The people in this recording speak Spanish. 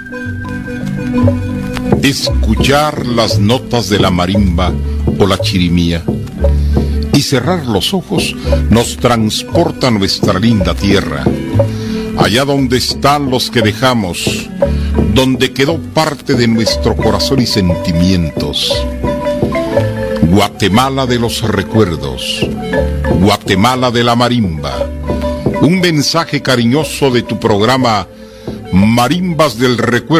Escuchar las notas de la marimba o la chirimía y cerrar los ojos nos transporta a nuestra linda tierra, allá donde están los que dejamos, donde quedó parte de nuestro corazón y sentimientos. Guatemala de los recuerdos, Guatemala de la marimba, un mensaje cariñoso de tu programa Marimbas del Recuerdo.